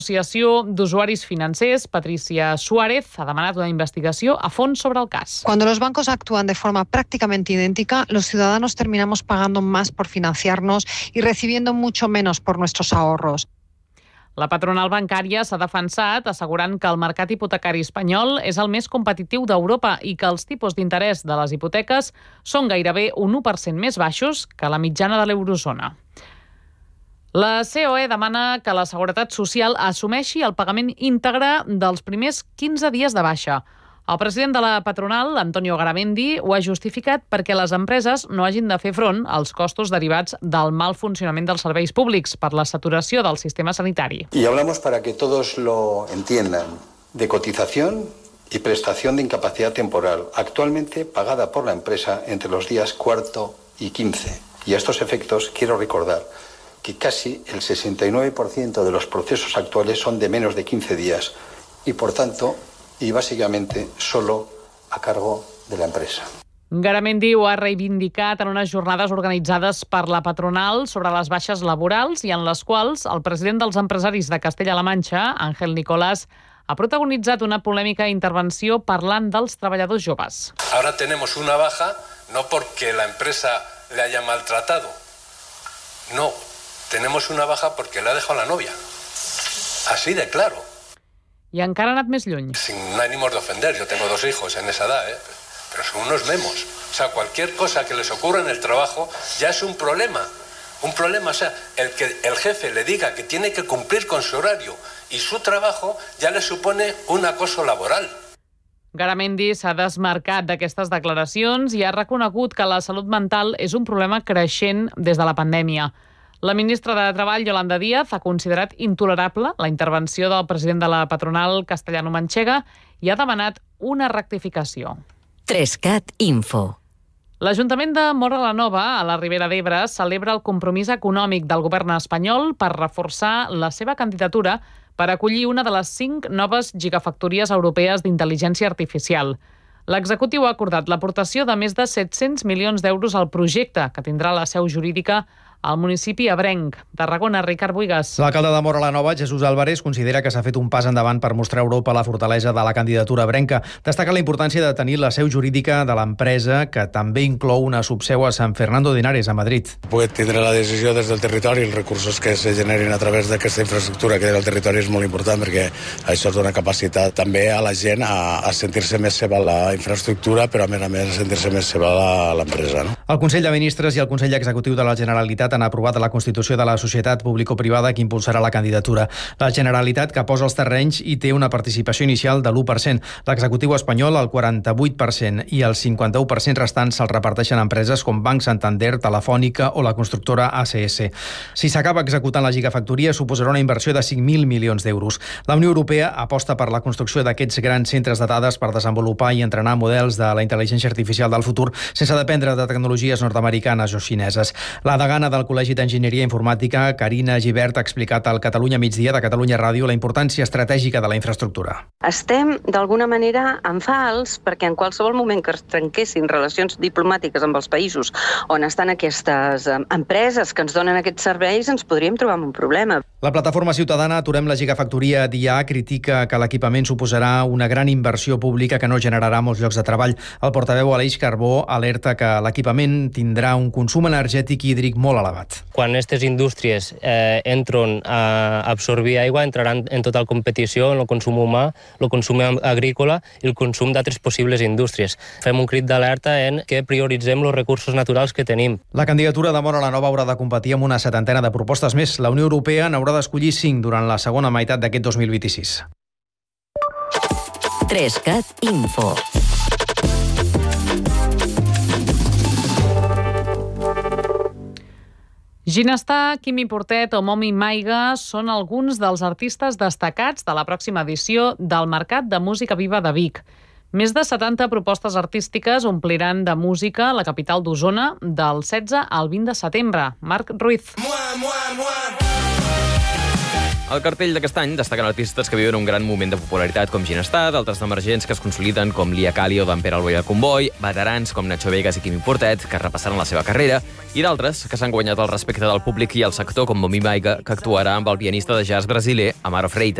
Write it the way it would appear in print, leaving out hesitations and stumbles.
L'Associació d'Usuaris Financers, Patricia Suárez, ha demanat una investigació a fons sobre el cas. Cuando los bancos actúan de forma prácticamente idéntica, los ciudadanos terminamos pagando más por financiarnos y recibiendo mucho menos por nuestros ahorros. La patronal bancària s'ha defensat assegurant que el mercat hipotecari espanyol és el més competitiu d'Europa i que els tipus d'interès de les hipoteques són gairebé un 1% més baixos que la mitjana de l'eurozona. La COE demana que la Seguretat Social assumeixi el pagament íntegre dels primers 15 dies de baixa. El president de la patronal, Antonio Garamendi, ho ha justificat perquè les empreses no hagin de fer front als costos derivats del mal funcionament dels serveis públics per la saturació del sistema sanitari. Y hablamos para que todos lo entiendan, de cotización y prestación de incapacidad temporal, actualmente pagada por la empresa entre los días 4 y 15. Y a estos efectos quiero recordar que casi el 69% de los procesos actuales son de menos de 15 días y, por tanto, y básicamente solo a cargo de la empresa. Garamendi ho ha reivindicat en unes jornades organitzades per la patronal sobre les baixes laborals i en les quals el president dels empresaris de Castella-La Manxa, Ángel Nicolás, ha protagonitzat una polèmica intervenció parlant dels treballadors joves. Ahora tenemos una baja no porque la empresa le haya maltratado, no. Tenemos una baja porque le ha dejado la novia. Así de claro. I encara ha anat més lluny. Sin ánimos de ofender, yo tengo 2 hijos en esa edad, pero son unos memos. O sea, cualquier cosa que les ocurra en el trabajo ya es un problema. Un problema, o sea, el que el jefe le diga que tiene que cumplir con su horario y su trabajo ya le supone un acoso laboral. Garamendi s'ha desmarcat d'aquestes declaracions i ha reconegut que la salut mental és un problema creixent des de la pandèmia. La ministra de Treball, Yolanda Díaz, ha considerat intolerable la intervenció del president de la patronal castellano-manxega i ha demanat una rectificació. 3CAT Info. L'Ajuntament de Móra la Nova, a la Ribera d'Ebre, celebra el compromís econòmic del govern espanyol per reforçar la seva candidatura per acollir una de les 5 noves gigafactories europees d'intel·ligència artificial. L'executiu ha acordat l'aportació de més de 700 milions d'euros al projecte, que tindrà la seu jurídica al municipi ebrenc. Tarragona, Ricard Buigas. L'alcalde de Móra la Nova, Jesús Álvarez, considera que s'ha fet un pas endavant per mostrar a Europa la fortalesa de la candidatura ebrenca. Destaca la importància de tenir la seu jurídica de l'empresa, que també inclou una subseu a San Fernando de Henares, a Madrid. Poder tindre la decisió des del territori, els recursos que se generin a través d'aquesta infraestructura que del territori és molt important, perquè això dona capacitat també a la gent a sentir-se més seva la infraestructura, però a més a sentir-se més seva l'empresa. No? El Consell de Ministres i el Consell Executiu de la Generalitat han aprovat la constitució de la societat público-privada que impulsarà la candidatura. La Generalitat, que posa els terrenys, i té una participació inicial de l'1%. L'executiu espanyol, el 48%, i el 51% restants se'ls reparteixen empreses com Banc Santander, Telefònica o la constructora ACS. Si s'acaba executant la gigafactoria, suposarà una inversió de 5.000 milions d'euros. La Unió Europea aposta per la construcció d'aquests grans centres de dades per desenvolupar i entrenar models de la intel·ligència artificial del futur sense dependre de tecnologies nord-americanes o xineses. La degana del Col·legi d'Enginyeria Informàtica, Carina Gibert, ha explicat al Catalunya Migdia de Catalunya Ràdio la importància estratègica de la infraestructura. Estem, d'alguna manera, en fals, perquè en qualsevol moment que es trenquessin relacions diplomàtiques amb els països on estan aquestes empreses que ens donen aquests serveis, ens podríem trobar amb un problema. La plataforma ciutadana Aturem la gigafactoria d'IA critica que l'equipament suposarà una gran inversió pública que no generarà molts llocs de treball. El portaveu Aleix Carbó alerta que l'equipament tindrà un consum energètic i hídric molt elevat. Quan aquestes indústries entren a absorbir aigua, entraran en total competició en el consum humà, el consum agrícola i el consum d'altres possibles indústries. Fem un crit d'alerta en que prioritzem els recursos naturals que tenim. La candidatura de Móra la Nova haurà de competir amb una 70ena de propostes més. La Unió Europea n'haurà d'escollir 5 durant la segona meitat d'aquest 2026. 3CAT Info. Ginestar, Quimi Portet o Momi Maiga són alguns dels artistes destacats de la pròxima edició del Mercat de Música Viva de Vic. Més de 70 propostes artístiques ompliran de música la capital d'Osona del 16 al 20 de setembre. Marc Ruiz. Al cartell d'aquest any destaquen artistes que viuen un gran moment de popularitat com Ginestar, d'altres d'emergents que es consoliden com Lia Cali o d'Ampere Alboi al Comboi, veterans com Nacho Vegas i Quimi Portet, que repassaran la seva carrera, i d'altres que s'han guanyat el respecte del públic i el sector com Momi Maiga, que actuarà amb el pianista de jazz brasiler Amaro Freitas.